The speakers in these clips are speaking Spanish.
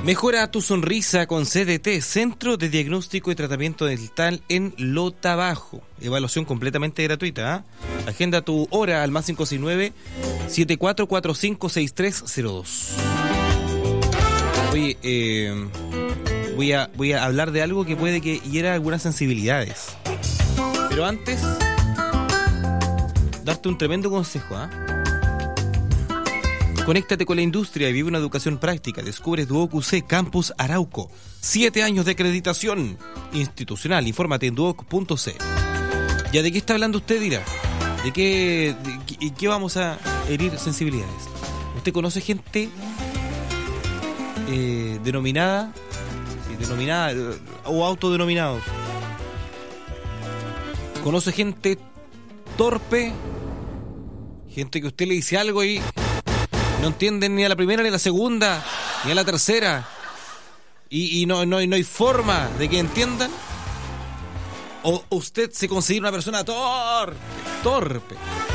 Mejora tu sonrisa con CDT, Centro de Diagnóstico y Tratamiento Dental en Lota Bajo. Evaluación completamente gratuita. Agenda tu hora al más 569-7445-6302. Oye, voy a hablar de algo que puede que hiera algunas sensibilidades. Pero antes, darte un tremendo consejo, Conéctate con la industria y vive una educación práctica. Descubre Duoc UC Campus Arauco. 7 años de acreditación institucional. Infórmate en duoc.cl. ¿Ya de qué está hablando usted, dirá? ¿De qué vamos a herir sensibilidades? ¿Usted conoce gente denominada o autodenominados? ¿Conoce gente torpe? Gente que usted le dice algo y no entienden ni a la primera, ni a la segunda, ni a la tercera. Y no hay forma de que entiendan. O usted se considera una persona torpe.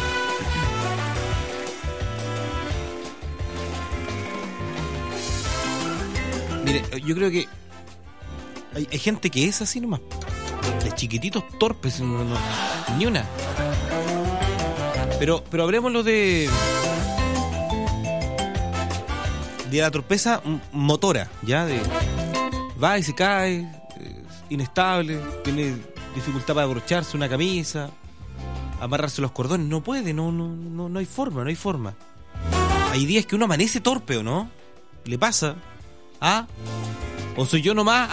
Mire, yo creo que hay gente que es así nomás. De chiquititos torpes, ni una. Pero hablemoslo de la torpeza motora, ¿ya? Va y se cae, inestable, tiene dificultad para abrocharse una camisa, amarrarse los cordones, no puede, no hay forma. Hay días que uno amanece torpe, ¿o no? ¿Le pasa? ¿O soy yo nomás?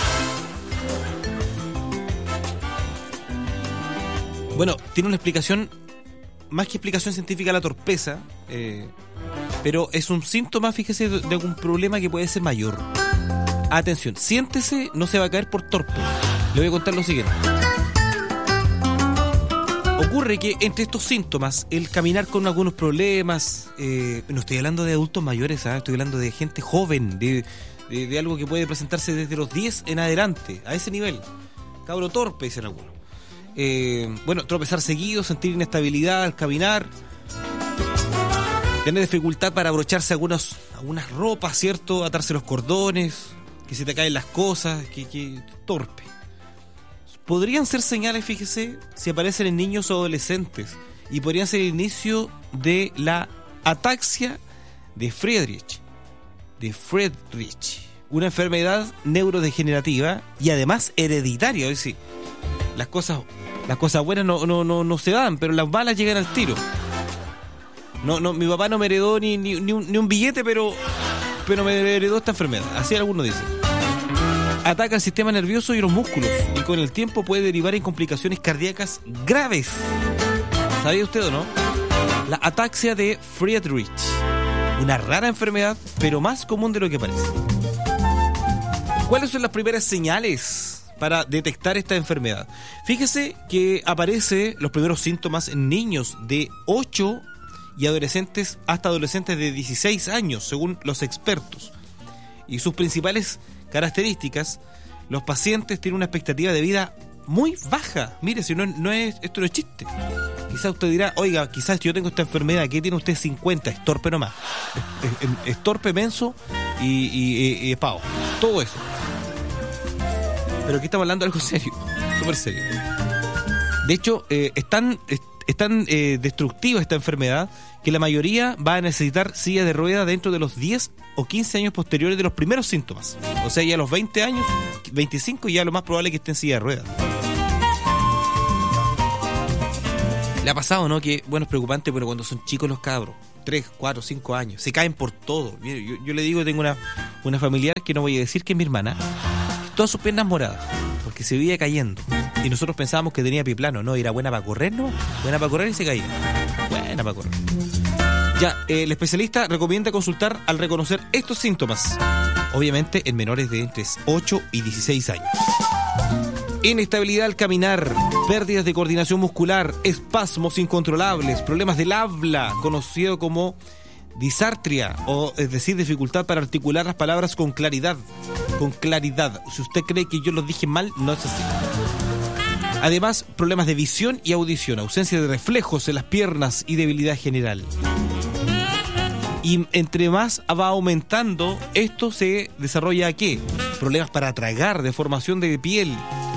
Bueno, tiene una explicación, más que explicación científica, la torpeza, pero es un síntoma, fíjese, de algún problema que puede ser mayor. Atención, siéntese, no se va a caer por torpe. Le voy a contar lo siguiente. Ocurre que entre estos síntomas, el caminar con algunos problemas, no estoy hablando de adultos mayores, estoy hablando de gente joven, de algo que puede presentarse desde los 10 en adelante, a ese nivel. Cabro torpe, dicen algunos. Tropezar seguido, sentir inestabilidad al caminar, tener dificultad para abrocharse algunas ropas, ¿cierto? Atarse los cordones, que se te caen las cosas, que torpe. Podrían ser señales, fíjese, si aparecen en niños o adolescentes, y podrían ser el inicio de la ataxia de Friedreich, una enfermedad neurodegenerativa y además hereditaria. Es decir, las cosas buenas no se dan, pero las malas llegan al tiro. No, mi papá no me heredó ni un billete, pero me heredó esta enfermedad. Así algunos dicen. Ataca el sistema nervioso y los músculos, y con el tiempo puede derivar en complicaciones cardíacas graves. ¿Sabía usted o no? La ataxia de Friedreich, una rara enfermedad, pero más común de lo que parece. ¿Cuáles son las primeras señales para detectar esta enfermedad? Fíjese que aparece los primeros síntomas en niños de 8 y adolescentes hasta adolescentes de 16 años, según los expertos. Y sus principales características: los pacientes tienen una expectativa de vida muy baja. Mire, si esto no es chiste. Quizás usted dirá, oiga, quizás yo tengo esta enfermedad, ¿qué tiene usted? 50, es torpe nomás. Es torpe, menso y pavo. Todo eso. Pero aquí estamos hablando de algo serio, súper serio. De hecho, es tan destructiva esta enfermedad que la mayoría va a necesitar silla de ruedas dentro de los 10 o 15 años posteriores de los primeros síntomas. O sea, ya a los 20 años, 25, ya lo más probable es que esté en silla de ruedas. Le ha pasado, ¿no? Que, bueno, es preocupante, pero cuando son chicos los cabros, 3, 4, 5 años, se caen por todo. Yo le digo, tengo una familiar que no voy a decir que es mi hermana, todas sus piernas moradas, porque se vivía cayendo. Y nosotros pensábamos que tenía pie plano. No, era buena para correr, ¿no? Buena para correr y se caía. Buena para correr. Ya, el especialista recomienda consultar al reconocer estos síntomas. Obviamente en menores de entre 8 y 16 años. Inestabilidad al caminar, pérdidas de coordinación muscular, espasmos incontrolables, problemas del habla, conocido como disartria, o es decir, dificultad para articular las palabras con claridad. Si usted cree que yo lo dije mal, no es así. Además, problemas de visión y audición, ausencia de reflejos en las piernas y debilidad general. Y entre más va aumentando, esto se desarrolla ¿qué? Problemas para tragar, deformación de piel,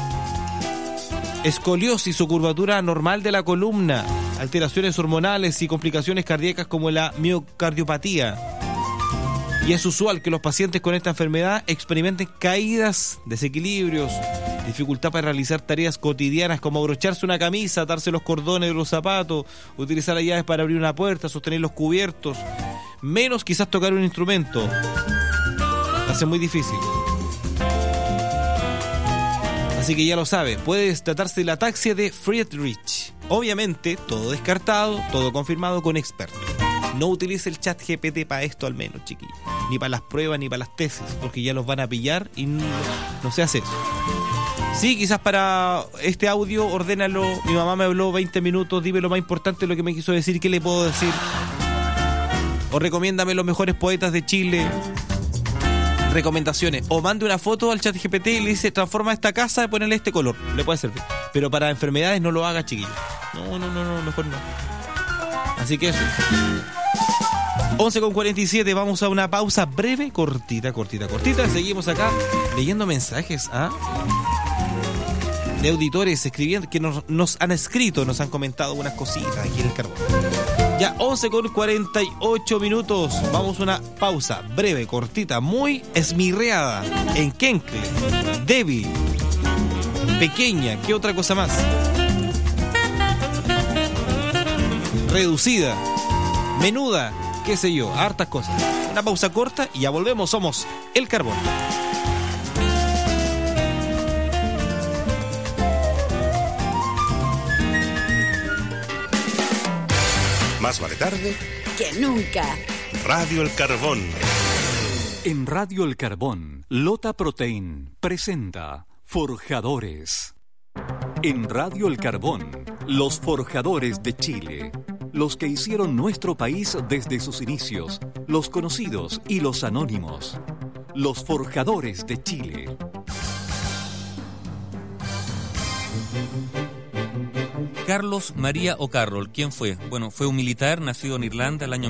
escoliosis o curvatura anormal de la columna, alteraciones hormonales y complicaciones cardíacas como la miocardiopatía. Y es usual que los pacientes con esta enfermedad experimenten caídas, desequilibrios, dificultad para realizar tareas cotidianas como abrocharse una camisa, atarse los cordones de los zapatos, utilizar las llaves para abrir una puerta, sostener los cubiertos, menos quizás tocar un instrumento. Hace muy difícil. Así que ya lo sabe, puede tratarse de la ataxia de Friedreich. Obviamente, todo descartado, todo confirmado con expertos. No utilice el chat GPT para esto al menos, chiquillos. Ni para las pruebas, ni para las tesis, porque ya los van a pillar y no se hace eso. Sí, quizás para este audio, ordénalo. Mi mamá me habló 20 minutos, dime lo más importante, lo que me quiso decir, ¿qué le puedo decir? O recomiéndame los mejores poetas de Chile. Recomendaciones. O mande una foto al chat GPT y le dice, transforma esta casa y ponele este color. Le puede servir. Pero para enfermedades no lo haga, chiquillos. No, mejor no. Así que eso. 11:47, vamos a una pausa breve, cortita. Seguimos acá leyendo mensajes de auditores escribiendo que nos han escrito, nos han comentado unas cositas aquí en el carbón. Ya 11:48 minutos, vamos a una pausa breve, cortita, muy esmirreada, enquenque, débil, pequeña, ¿qué otra cosa más? Reducida, menuda, qué sé yo, hartas cosas. Una pausa corta y ya volvemos, somos El Carbón. Más vale tarde que nunca. Radio El Carbón. En Radio El Carbón, Lota Protein presenta Forjadores. En Radio El Carbón, los forjadores de Chile. Los que hicieron nuestro país desde sus inicios, los conocidos y los anónimos. Los forjadores de Chile. Carlos María O'Carroll, ¿quién fue? Bueno, fue un militar nacido en Irlanda el año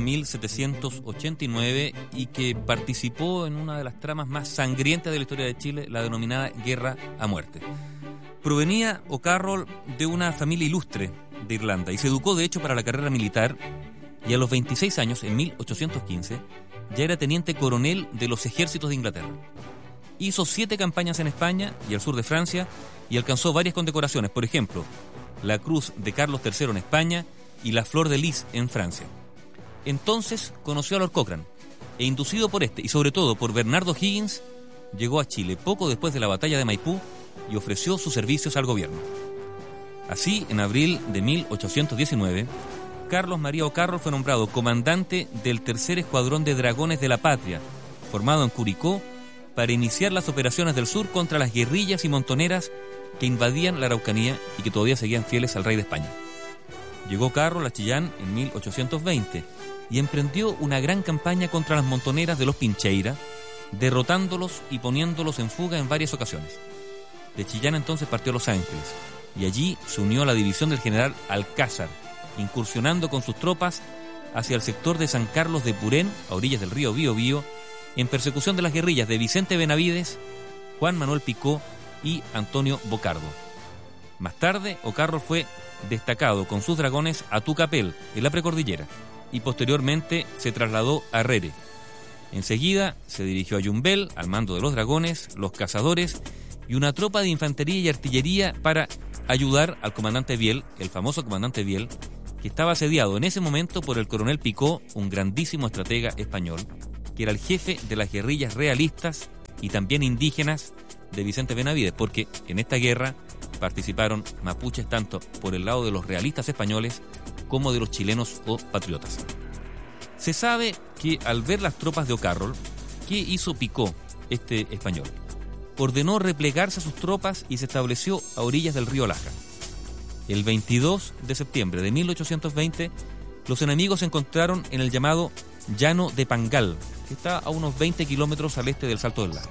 1789 y que participó en una de las tramas más sangrientas de la historia de Chile, la denominada Guerra a Muerte. Provenía O'Carroll de una familia ilustre de Irlanda y se educó de hecho para la carrera militar, y a los 26 años, en 1815, ya era teniente coronel de los ejércitos de Inglaterra. Hizo 7 campañas en España y al sur de Francia y alcanzó varias condecoraciones, por ejemplo, la Cruz de Carlos III en España y la Flor de Lis en Francia. Entonces conoció a Lord Cochrane e, inducido por este y sobre todo por Bernardo Higgins, llegó a Chile poco después de la batalla de Maipú y ofreció sus servicios al gobierno. Así, en abril de 1819, Carlos María O'Carroll fue nombrado comandante del Tercer Escuadrón de Dragones de la Patria, formado en Curicó, para iniciar las operaciones del sur contra las guerrillas y montoneras que invadían la Araucanía y que todavía seguían fieles al rey de España. Llegó Carroll a Chillán en 1820 y emprendió una gran campaña contra las montoneras de los Pincheira, derrotándolos y poniéndolos en fuga en varias ocasiones. De Chillán entonces partió a Los Ángeles y allí se unió a la división del general Alcázar, incursionando con sus tropas hacia el sector de San Carlos de Purén, a orillas del río Biobío, en persecución de las guerrillas de Vicente Benavides, Juan Manuel Picó y Antonio Bocardo. Más tarde, O'Carroll fue destacado con sus dragones a Tucapel, en la precordillera, y posteriormente se trasladó a Rere. Enseguida se dirigió a Yumbel, al mando de los dragones, los cazadores y una tropa de infantería y artillería para ayudar al comandante Viel, el famoso comandante Viel, que estaba asediado en ese momento por el coronel Picó, un grandísimo estratega español, que era el jefe de las guerrillas realistas y también indígenas de Vicente Benavides, porque en esta guerra participaron mapuches tanto por el lado de los realistas españoles como de los chilenos o patriotas. Se sabe que al ver las tropas de O'Carroll, ¿qué hizo Picó, este español? Ordenó replegarse a sus tropas y se estableció a orillas del río Laja. El 22 de septiembre de 1820, los enemigos se encontraron en el llamado Llano de Pangal, que está a unos 20 kilómetros al este del Salto del Lago.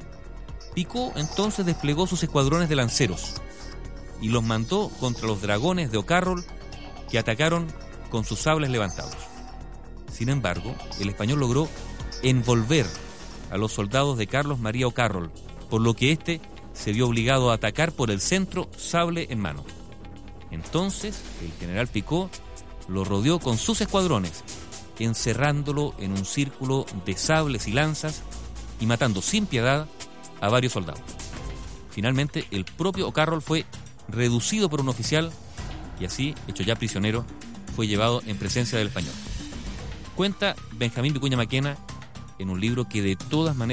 Picó entonces desplegó sus escuadrones de lanceros y los mandó contra los dragones de O'Carroll, que atacaron con sus sables levantados. Sin embargo, el español logró envolver a los soldados de Carlos María O'Carroll, por lo que éste se vio obligado a atacar por el centro, sable en mano. Entonces, el general Picot lo rodeó con sus escuadrones, encerrándolo en un círculo de sables y lanzas y matando sin piedad a varios soldados. Finalmente, el propio O'Carroll fue reducido por un oficial y así, hecho ya prisionero, fue llevado en presencia del español. Cuenta Benjamín Vicuña Maquena en un libro que de todas maneras